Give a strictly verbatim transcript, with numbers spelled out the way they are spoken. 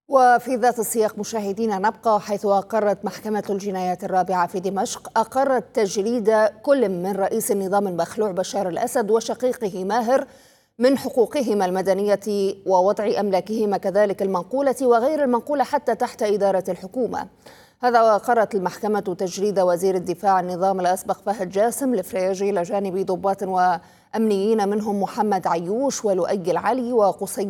وفي ذات السياق مشاهدينا نبقى، حيث أقرت محكمة الجنايات الرابعة في دمشق أقرت تجريد كل من رئيس النظام المخلوع بشار الأسد وشقيقه ماهر من حقوقهما المدنية ووضع أملاكهما كذلك المنقولة وغير المنقولة حتى تحت إدارة الحكومة. هذا وأقرت المحكمة تجريد وزير الدفاع النظام الأسبق فهد جاسم الفريجي إلى جانب ضباط وأمنيين منهم محمد عيوش ولؤي العلي وقصي